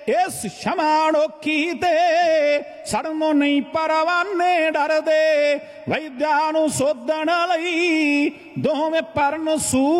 इस क्षमा अनोखी ते सड़नों नहीं परवाने डरदे वैद्या नूं सोधण लई दोवें परन सू